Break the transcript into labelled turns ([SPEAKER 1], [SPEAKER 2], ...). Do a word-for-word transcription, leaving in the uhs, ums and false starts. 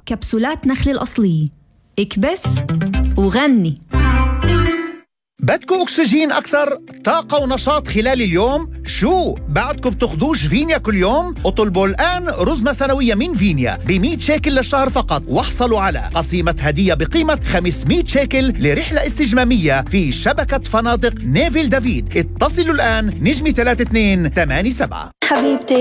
[SPEAKER 1] كبسولات نخل الأصلية. اكبس وغني.
[SPEAKER 2] بدكو أكسجين أكثر؟ طاقة ونشاط خلال اليوم؟ شو؟ بعدكم بتاخدوش فينيا كل يوم؟ اطلبوا الآن رزمة سنوية من فينيا ب مية شيكل للشهر فقط، واحصلوا على قسيمة هدية بقيمة خمسمية شيكل لرحلة استجمامية في شبكة فنادق نيفيل دافيد. اتصلوا الآن نجمي ثلاثة اثنين ثمانية سبعة.
[SPEAKER 3] حبيبتي